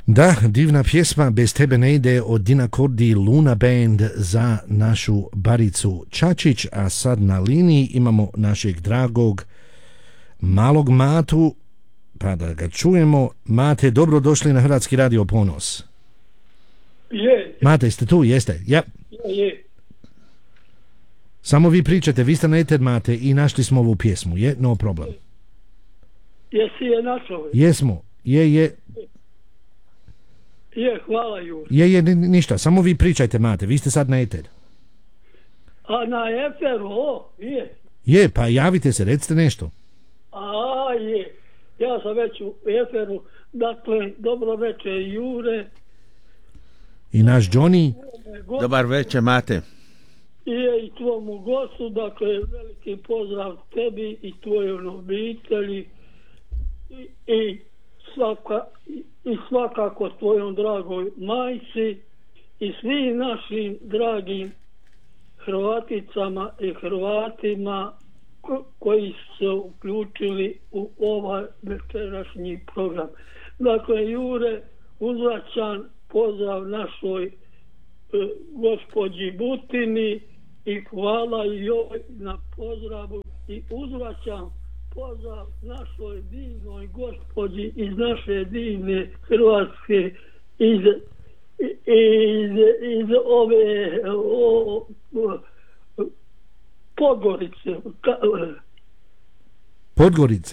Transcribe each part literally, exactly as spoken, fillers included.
Da, divna pjesma Bez tebe ne ide od Dina Kordi Luna Band za našu Baricu Čačić, a sad na liniji imamo našeg dragog malog Matu, pa da ga čujemo. Mate, dobro došli na Hrvatski radio Ponos. Je. Mate, jeste tu? Jeste? Ja. Je, je. Samo vi pričate, vi ste na eter, Mate, i našli smo ovu pjesmu, je? No problem. Jesi je našao? Jesmo, je, je. Je, hvala Jur. Je, je, ništa, samo vi pričajte, Mate, vi ste sad na eter. A na eteru, o, je. Je, pa javite se, recite nešto. A, je. Ja sam već u eteru, dakle, dobro večer Jure. I naš Johnny. Dobar večer, Mate. I, i tvomu gostu, dakle, veliki pozdrav tebi i tvojoj obitelji i, i, svaka, i, i svakako tvojom dragoj majci i svim našim dragim Hrvaticama i Hrvatima ko, koji su se uključili u ovaj večerašnji program. Dakle, Jure, uzvraćam pozdrav našoj e, gospođi Butini i hvala joj na pozdravu i uzvraćam pozdrav našoj divnoj gospođi iz naše divne Hrvatske iz, iz, iz ove o, o, Podgorice. Ka, Podgorice?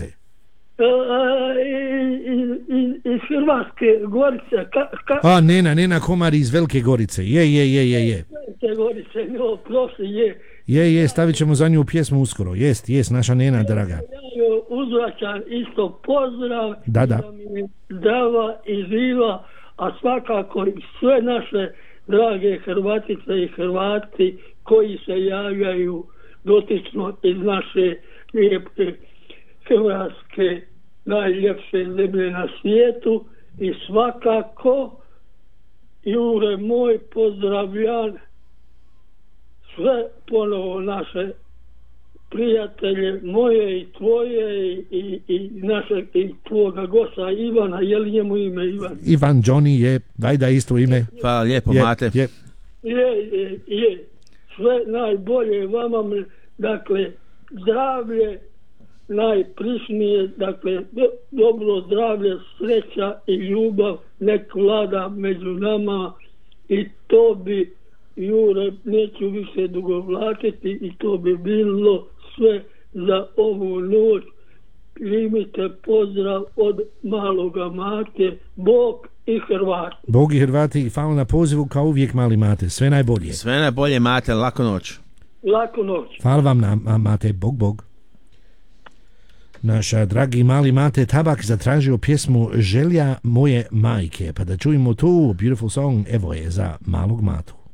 iz, iz, iz Hrvatske Gorice. Ka, ka, A, Nena, Nena Komar iz Velike Gorice. Je, je, je, je, je. Velike Gorice, no, prošli je. Je, je, stavit ćemo za nju pjesmu uskoro. Jest, jest, naša Nena, draga. Ja joj uzvraćam isto pozdrav. Da, da. Da mi je zdrava i živa, a svakako i sve naše drage Hrvatice i Hrvati koji se javljaju dotično iz naše lijepe Hrvatske, najljepše zemlje na svijetu i svakako Jure moj pozdravljam sve ponovo naše prijatelje moje i tvoje i, i, i naše i tvoga gosta Ivana, je li njemu ime Ivan? Ivan Johnny je, daj da isto ime. Hvala lijepo, je, Mate. Je. Je, je, je. Sve najbolje vama, dakle, zdravlje najprišnije, dakle, do, dobro zdravlje, sreća i ljubav nek vlada među nama i to bi, Jure, neću više dugovlačiti i to bi bilo sve za ovu noć. Primite pozdrav od maloga Mate, Bog i Hrvati. Bog i Hrvati i hvala na pozivu kao uvijek, mali Mate, sve najbolje. Sve najbolje, Mate, lako noć. Lako noć. Hvala vam na Mate, Bog, Bog. Naš dragi mali Mate Tabak zatražio pjesmu Želja moje majke, pa da čujemo tu beautiful song, evo je za malog Matu.